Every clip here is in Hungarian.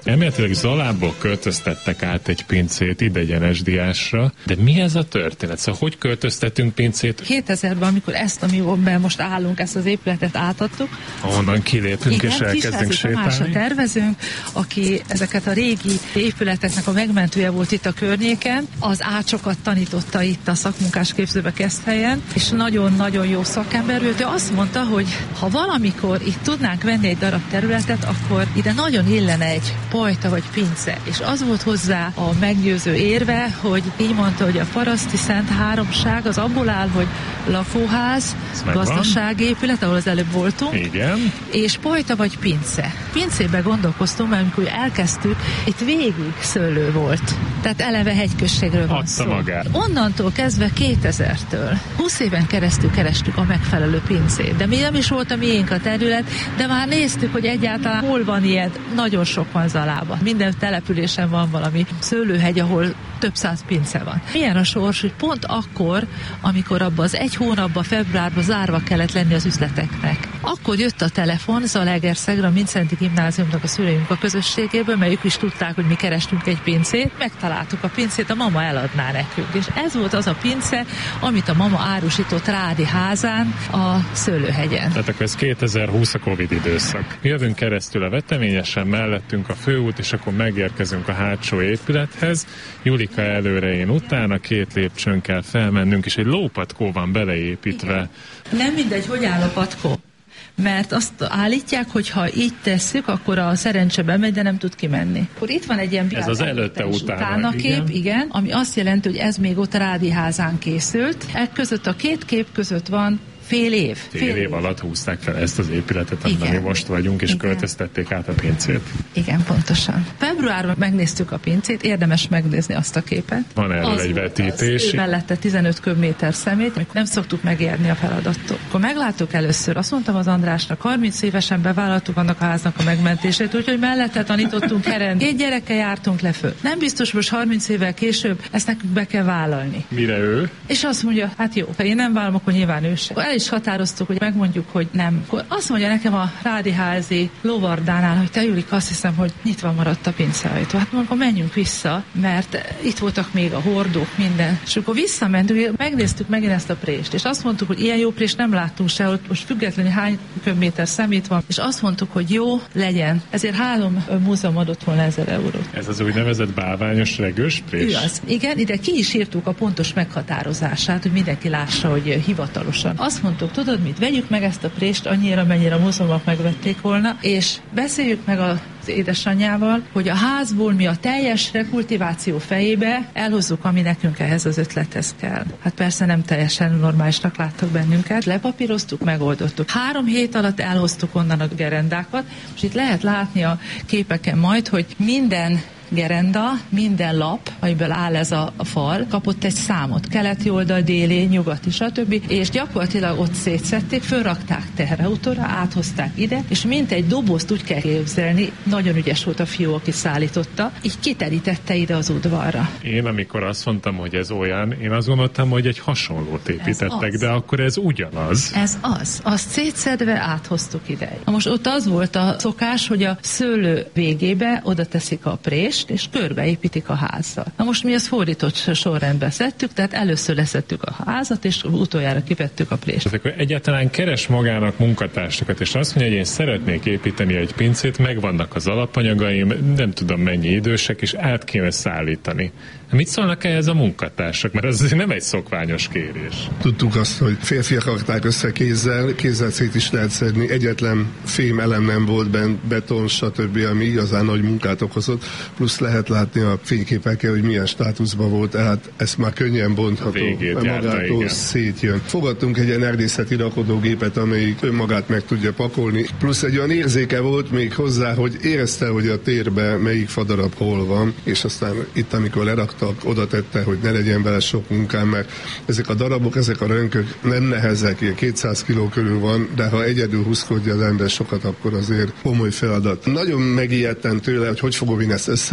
Elméletileg Zalából költöztettek át egy pincét Idegenesdiásra, de mi ez a történet? Szóval hogy költöztetünk pincét? 2000-ben, amikor ezt, amiben most állunk, ezt az épületet átadtuk. Onnan kilépünk, igen, és elkezdünk sétálni. Tervezünk, aki ezeket a régi épületeknek a megmentője volt itt a környéken, az ácsokat tanította itt a szakmunkásképzőbe Keszthelyen, és nagyon-nagyon jó szakember volt. Ő azt mondta, hogy ha valamikor itt tudnánk venni egy darab területet, akkor ide nagyon illene egy pajta vagy pince. És az volt hozzá a meggyőző érve, hogy így mondta, hogy a paraszti szent háromság az abból áll, hogy lakóház, gazdaságépület, ahol az előbb voltunk, igen, és pajta vagy pince. Pincébe gondolkoztunk, mert amikor elkezdtük, itt végig szőlő volt. Tehát eleve hegyközségről van szó. Magát. Onnantól kezdve 2000-től 20 éven keresztül kerestük a megfelelő pincét. De mi nem is volt a miénk a terület, de már néztük, hogy egyáltalán hol van ilyen, nagyon sok van Zalában. Minden településen van valami szőlőhegy, ahol több száz pince van. Milyen a sors, hogy pont akkor, amikor abban az egy hónapban, februárban zárva kellett lenni az üzleteknek. Akkor jött a telefon Zalaegerszegre, a Mindszenty Gimnáziumnak a szülőink a közösségéből, mert ők is tudták, hogy mi kerestünk egy pincét. Megtaláltuk a pincét, a mama eladná nekünk. És ez volt az a pince, amit a mama árusított Rádi házán a Szőlőhegyen. Tehát akkor ez 2020 a Covid időszak. Mi jövünk keresztül a Veteményesen, mellettünk a főút, és akkor megérkezünk a hátsó épülethez. Julika előre, én utána, 2 lépcsőn kell felmennünk, és egy lópatkó van beleépítve. Igen. Nem mindegy, hogy áll a patkó. Mert azt állítják, hogy ha így tesszük, akkor a szerencse bemegy, de nem tud kimenni. Akkor itt van egy ilyen ez az előtte-utána kép, igen, ami azt jelenti, hogy ez még ott a Rádi házán készült. Között a 2 kép között van fél év. Fél év alatt húzták fel ezt az épületet, amiben mi most vagyunk, és költöztették át a pincét. Igen, pontosan. Februárban megnéztük a pincét, érdemes megnézni azt a képet. Van erről egy vetítés. Mellette 15 köbméter szemét, nem szoktuk megérni a feladattól. Akkor megláttuk először, azt mondtam az Andrásnak, 30 évesen bevállaltuk annak a háznak a megmentését, úgyhogy mellette tanítottunk herend. 2 gyerekkel jártunk le föl. Nem biztos, most 30 évvel később ezt nekünk be kell vállalni. Mire ő? És azt mondja, hát jó, ha én nem vállalom, akkor nyilván ő sem. El is határoztuk, hogy megmondjuk, hogy nem. Akkor azt mondja nekem a Rádiházi lovardánál, hogy te Julika, azt hiszem, hogy nyitva maradt a pinceajtó. Hát mondjuk, menjünk vissza, mert itt voltak még a hordók, minden. És akkor visszamentünk, megnéztük megint ezt a prést, és azt mondtuk, hogy ilyen jó prést nem láttunk sehol, most függetlenül hány köbméter szemét van, és azt mondtuk, hogy jó, legyen. Ezért 3 múzeum adott volna 1000 eurót. Ez az úgynevezett bálványos regős prés? Igaz. Igen, ide ki is írtuk a pontos meghatározását, hogy mindenki lássa, hogy hivatalosan. Azt mondtuk, tudod mit, vegyük meg ezt a prést annyira, mennyire a múzeumok megvették volna, és beszéljük meg az édesanyjával, hogy a házból mi a teljes rekultiváció fejébe elhozzuk, ami nekünk ehhez az ötlethez kell. Hát persze nem teljesen normálisnak láttak bennünket, lepapíroztuk, megoldottuk. 3 hét alatt elhoztuk onnan a gerendákat, és itt lehet látni a képeken majd, hogy minden gerenda, minden lap, amiből áll ez a fal, kapott egy számot, keleti oldal, déli, nyugati, stb. És gyakorlatilag ott szétszették, fölrakták teherautóra, áthozták ide, és mint egy dobozt úgy kell képzelni, nagyon ügyes volt a fiú, aki szállította, így kiterítette ide az udvarra. Én amikor azt mondtam, hogy ez olyan, én azt gondoltam, hogy egy hasonlót építettek, de akkor ez ugyanaz. Ez az. Azt szétszedve áthoztuk ide. Most ott az volt a szokás, hogy a szőlő végébe oda teszik a prést, és körbeépítik a házzal. Na most mi ezt fordított sorrendbe szedtük, tehát először leszettük a házat, és utoljára kivettük a prést. Akkor egyáltalán keres magának munkatársakat, és azt mondja, hogy én szeretnék építeni egy pincét, megvannak az alapanyagaim, nem tudom mennyi idősek, és át kéne szállítani. Mit szólnak ehhez a munkatársak? Mert ez nem egy szokványos kérés. Tudtuk azt, hogy férfiak rakták össze kézzel szét is lehet szedni, egyetlen fém elem nem volt benne, beton, stb., ami igazán nagy munkát okozott, plusz lehet látni a fényképekkel, hogy milyen státuszban volt, tehát ezt már könnyen bontható, magától szétjön. Fogadtunk egy ilyen erdészeti rakodógépet, amelyik önmagát meg tudja pakolni, plusz egy olyan érzéke volt még hozzá, hogy érezte, hogy a térben melyik fadarab hol van, és aztán itt, amikor leraktak, oda tette, hogy ne legyen vele sok munkám, mert ezek a darabok, ezek a rönkök nem nehezek, ilyen 200 kiló körül van, de ha egyedül húszkodja az ember sokat, akkor azért komoly feladat. Nagyon megijedtem tőle, hogy fogom én ezt össze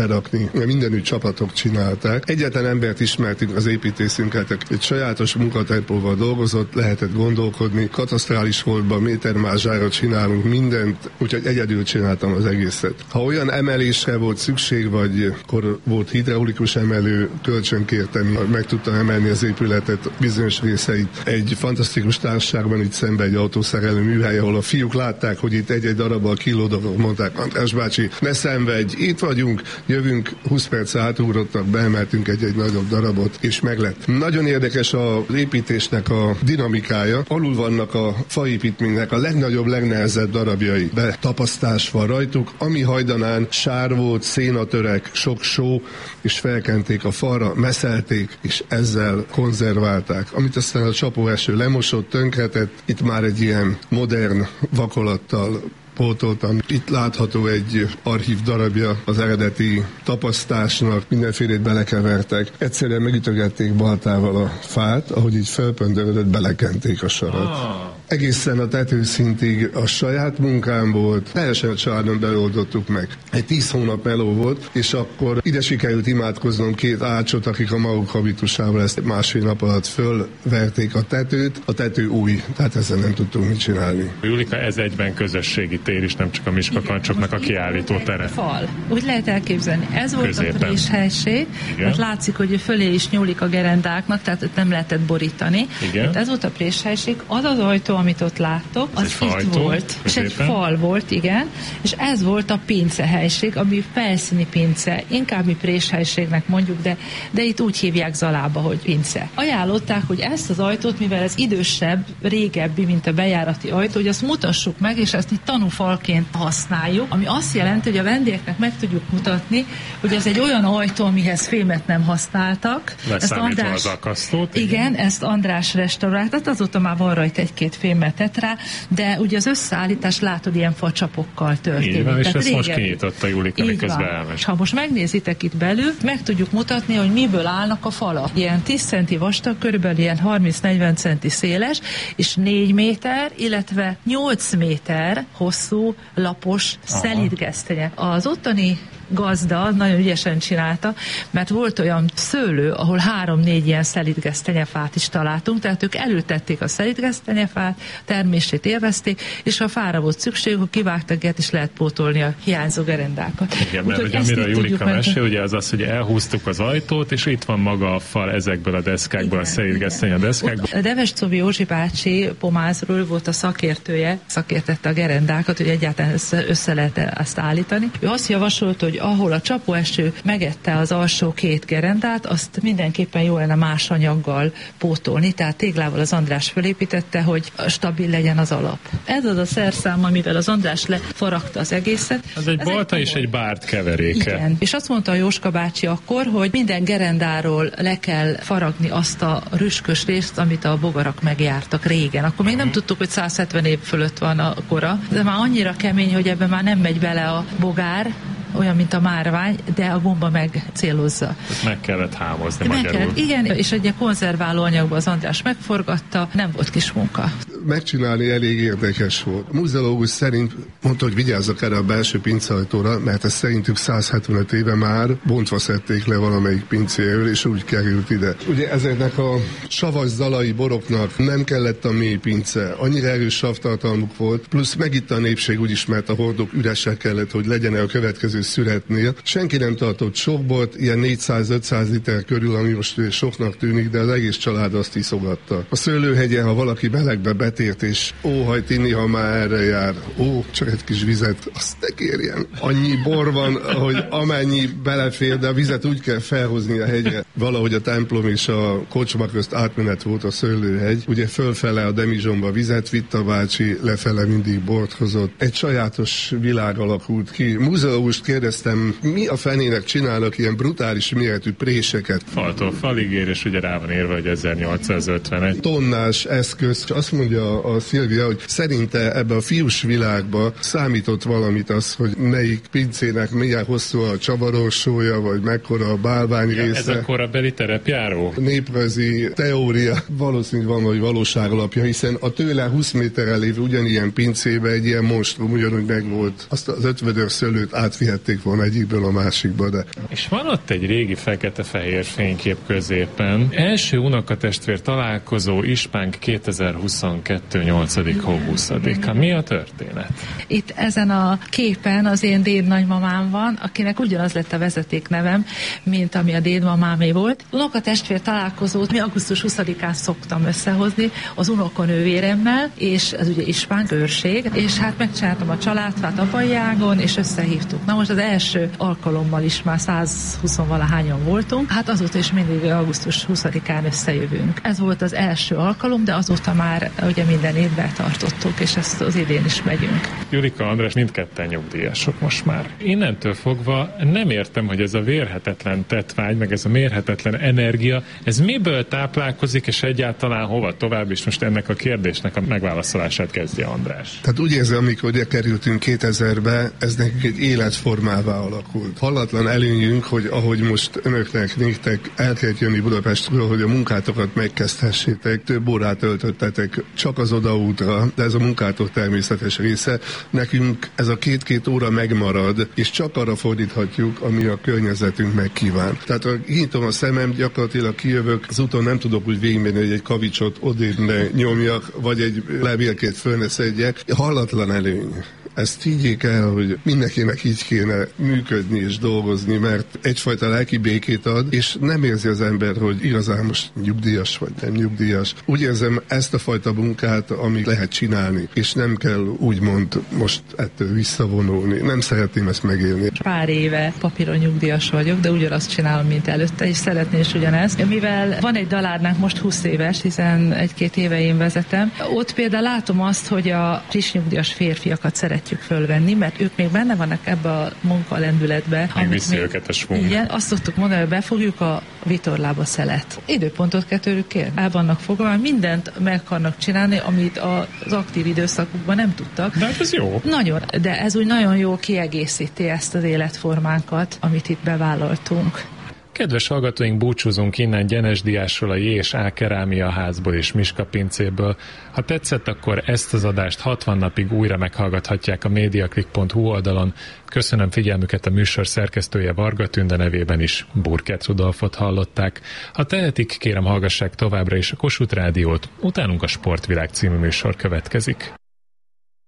felrakni. Mindenütt csapatok csinálták. Egyetlen embert ismertünk az építészünket, egy sajátos munkatempóval dolgozott, lehetett gondolkodni. Katasztrális voltban métermázsára csinálunk mindent, úgyhogy egyedül csináltam az egészet. Ha olyan emelésre volt szükség, vagy akkor volt hidraulikus emelő, kölcsönkértem, meg tudtam emelni az épületet bizonyos részeit. Egy fantasztikus társaságban itt szemben egy autószerelő műhely, ahol a fiúk látták, hogy itt egy-egy darabbal kilódok, mondták, András bácsi, ne szenvedj, itt vagyunk, jövünk, 20 perc átugrottak, beemeltünk egy-egy nagyobb darabot, és meglett. Nagyon érdekes az építésnek a dinamikája. Alul vannak a faépítménynek a legnagyobb, legnehezebb darabjai. Betapasztás van rajtuk, ami hajdanán sár volt, szénatörek, sok só, és felkenték a falra, meszelték, és ezzel konzerválták. Amit aztán a csapóeső lemosott, tönkretett, itt már egy ilyen modern vakolattal pótoltam. Itt látható egy archív darabja az eredeti tapasztásnak, mindenfélét belekevertek. Egyszerűen megütögették baltával a fát, ahogy így felpöndörödött, belekenték a sarat. Egészen a tetőszintig a saját munkám volt, teljesen a családon beoldottuk meg. Egy 10 hónap meló volt, és akkor ide sikerült imádkoznom 2 ácsot, akik a maguk habitusával ezt másfél nap alatt fölverték a tetőt. A tető új, tehát ezzel nem tudtunk mit csinálni. Julika, ez egyben közösségi tér is, nem csak a Miskakancsoknak a kiállító tere. Fal. Úgy lehet elképzelni. Ez volt középen a préshelység, mert látszik, hogy fölé is nyúlik a gerendáknak, tehát ott nem lehetett borítani. Hát ez volt a préshelység. Az az ajtó, amit ott láttok, az itt volt. És egy fal volt, igen. És ez volt a pincehelység, ami felszíni pince. Inkább mi préshelységnek mondjuk, de itt úgy hívják Zalába, hogy pince. Ajánlották, hogy ezt az ajtót, mivel ez idősebb, régebbi, mint a bejárati ajtó, hogy azt mutassuk meg, és ezt itt tanúfalként használjuk, ami azt jelenti, hogy a vendégeknek meg tudjuk mutatni, hogy ez egy olyan ajtó, amihez fémet nem használtak. Leszámítva az akasztót. Igen, ezt András restauráltat, azóta már van rajta egy-két fémet tett rá, de ugye az összeállítás látod, ilyen facsapokkal történik. Így van, és ezt most kinyitotta Julika, miközben elmegy. Ha most megnézitek itt belül, meg tudjuk mutatni, hogy miből állnak a falak. Ilyen 10 centi vastag, körülbelül ilyen 30-40 centi széles, és 4 méter, illetve 8 méter hosszú, lapos szelídgesztenye. Az ottani gazda nagyon ügyesen csinálta, mert volt olyan szőlő, ahol 3-4 ilyen szelídgesztenyefát is találtunk, tehát ők elültették a szelídgesztenyefát, termését élvezték, és ha fára volt szükség, hogy kivágtak, és lehet pótolni a hiányzó gerendákat. Igen, mert ugye, amire a Julika mesél, ugye az, hogy elhúztuk az ajtót, és itt van maga a fal ezekből a deszkákból, a szelídgesztenye deszkákból. A Devescovi Józsi bácsi Pomázról volt a szakértője, szakértette a gerendákat, hogy egyáltalán össze lehet ezt állítani. Ő azt javasolt, hogy ahol a csapóeső megette az alsó 2 gerendát, azt mindenképpen jó lenne más anyaggal pótolni, tehát téglával az András fölépítette, hogy stabil legyen az alap. Ez az a szerszám, amivel az András lefaragta az egészet. Ez egy balta és egy bárt keveréke. Igen. És azt mondta a Jóska bácsi akkor, hogy minden gerendáról le kell faragni azt a rüskös részt, amit a bogarak megjártak régen. Akkor még nem tudtuk, hogy 170 év fölött van a kora, de már annyira kemény, hogy ebben már nem megy bele a bogár, olyan, mint a márvány, de a gomba megcélozza. Ezt meg kellett hámozni magyarul. Igen, és egy konzerváló anyagban az András megforgatta, nem volt kis munka. Megcsinálni elég érdekes volt. A muzeológus szerint mondta, hogy vigyázzak erre a belső pinceajtóra, mert ezt szerintük 175 éve már bontva szedték le valamelyik pincéről, és úgy került ide. Ugye ezeknek a savas zalai boroknak nem kellett a mély pince, annyira erős savtartalmuk volt, plusz megitt a népség úgy is, mert a hordók üresek kellett, hogy legyen a következő szüretnél. Senki nem tartott sok bort, ilyen 400-500 liter körül, ami most soknak tűnik, de az egész család azt iszogatta. A szőlőhegyen, ha valaki melegbe betért, és óhajt inni, ha már erre jár, csak egy kis vizet, azt ne kérjem. Annyi bor van, hogy amennyi belefér, de a vizet úgy kell felhozni a hegyre. Valahogy a templom és a kocsma közt átmenet volt a szőlőhegy. Ugye fölfele a Demizsomba vizet vitt a bácsi, lefele mindig bort hozott. Egy sajátos világ alakult ki. Múzeumust kérdeztem, mi a fenének csinálnak ilyen brutális méretű préseket? Faltól falig ér, és ugye rá van írva, hogy 1851. Tonnás eszköz. Azt mondja mondja a Szilvia, hogy szerinte ebbe a fiús világba számított valamit az, hogy melyik pincének milyen hosszú a csavarossója, vagy mekkora a bálvány része. Ez a korabeli terepjáró? Néprajzi teória valószínűleg van, hogy valóság alapja, hiszen a tőle 20 méterrel lévő ugyanilyen pincébe egy ilyen monstrum ugyanúgy megvolt. Azt az 50 szőlőt átvihették volna egyikből a másikba, de... És van ott egy régi fekete-fehér fénykép középen. Első unokatestvér találkozó Ispánk 2022. 8. hó 20-a. Mi a történet? Itt ezen a képen az én dédnagymamám van, akinek ugyanaz lett a vezetéknevem, mint ami a dédmamámé volt. Unokatestvér találkozót mi augusztus 20-án szoktam összehozni az unokanővéremmel, és ez ugye Ispánk őrség, és hát megcsináltam a családfát apai ágon, és összehívtuk. Na most az első alkalommal is már 120-valahányan voltunk, hát azóta is mindig augusztus 20-án összejövünk. Ez volt az első alkalom, de azóta már ugye minden évben tartottuk, és ezt az idén is megyünk. Julika, András, mindketten nyugdíjasok most már. Innentől fogva nem értem, hogy ez a vérhetetlen tettvágy, meg ez a mérhetetlen energia, ez miből táplálkozik, és egyáltalán hova tovább, és most ennek a kérdésnek a megválaszolását kezdje András. Tehát úgy érzem, amikor ugye kerültünk 2000-be, ez nekünk egy életformává alakult. Hallatlan előnyünk, hogy ahogy most önöknek, nektek el kell jönni Budapestről, hogy a munkátokat megkezdhessétek, több órát töltöttetek csak az odaútra, de ez a munkátok természetes része. Nekünk ez a két óra megmarad, és csak arra fordíthatjuk, ami a környezetünk megkíván. Tehát ha kinyitom a szemem, gyakorlatilag kijövök, az úton nem tudok úgy végigmenni, hogy egy kavicsot odébb ne nyomjak, vagy egy levélkét föl ne szedjek. Hallatlan előny. Ezt higgyék el, hogy mindenkinek így kéne működni és dolgozni, mert egyfajta lelki békét ad, és nem érzi az ember, hogy igazán most nyugdíjas vagy nem nyugdíjas. Úgy érzem ezt a fajta munkát, amit lehet csinálni, és nem kell úgymond most ettől visszavonulni. Nem szeretném ezt megélni. Pár éve papíron nyugdíjas vagyok, de ugyanazt csinálom, mint előtte, és szeretném is ugyanezt. Mivel van egy dalárnánk, most 20 éves, hiszen 1-2 éve én vezetem, ott például látom azt, hogy a friss nyugdíjas férfiakat szeretjük fölvenni, mert ők még benne vannak ebbe a munkalendületbe. Megviszi őket a svung. Igen, azt szoktuk mondani, hogy befogjuk a vitorlába szelet. Időpontot kell tőlük kérni. El vannak foglalva, mindent meg akarnak csinálni, amit az aktív időszakukban nem tudtak. De ez jó. Nagyon, de ez úgy nagyon jó kiegészíti ezt az életformánkat, amit itt bevállaltunk. Kedves hallgatóink, búcsúzunk innen Gyenes Diásról, a J és A Kerámia házból és Miska pincéből. Ha tetszett, akkor ezt az adást 60 napig újra meghallgathatják a mediaclick.hu oldalon. Köszönöm figyelmüket, a műsor szerkesztője Varga Tünde, nevében is Burkert Rudolfot hallották. Ha tehetik, kérem hallgassák továbbra is a Kossuth Rádiót, utánunk a Sportvilág című műsor következik.